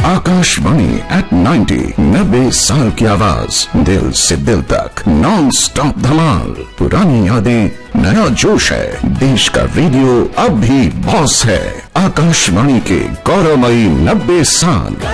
Akashvani eight 90, 90 साल की आवाज, दिल से दिल तक, नॉन स्टॉप धमाल। पुरानी यादें, नया जोश है। देश का रेडियो अब भी बॉस है। आकाशवाणी के गौरवमयी 90 साल।